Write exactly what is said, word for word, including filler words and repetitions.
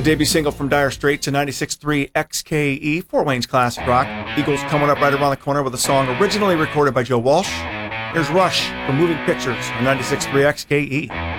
The debut single from Dire Straits to ninety-six point three X K E, Fort Wayne's classic rock. Eagles coming up right around the corner with a song originally recorded by Joe Walsh. Here's Rush from Moving Pictures on ninety-six point three X K E.